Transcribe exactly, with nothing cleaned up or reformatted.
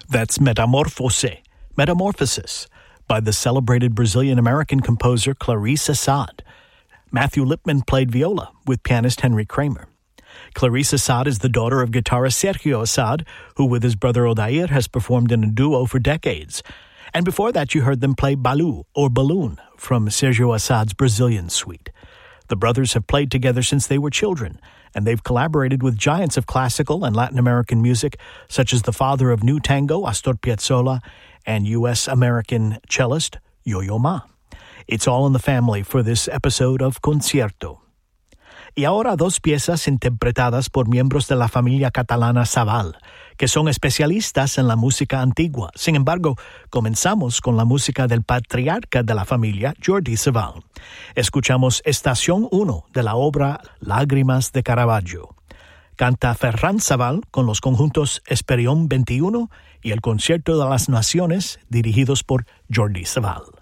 That's Metamorphose, Metamorphosis, by the celebrated Brazilian-American composer Clarice Assad. Matthew Lipman played viola with pianist Henry Kramer. Clarice Assad is the daughter of guitarist Sergio Assad, who with his brother Odair has performed in a duo for decades. And before that you heard them play Balu, or Balloon, from Sergio Assad's Brazilian suite. The brothers have played together since they were children, and they've collaborated with giants of classical and Latin American music, such as the father of new tango, Astor Piazzolla, and U S-American cellist Yo-Yo Ma. It's all in the family for this episode of Concierto. Y ahora dos piezas interpretadas por miembros de la familia catalana Sabal, que son especialistas en la música antigua. Sin embargo, comenzamos con la música del patriarca de la familia, Jordi Savall. Escuchamos Estación uno de la obra Lágrimas de Caravaggio. Canta Ferran Savall con los conjuntos Esperión veintiuno y el Concierto de las Naciones, dirigidos por Jordi Savall.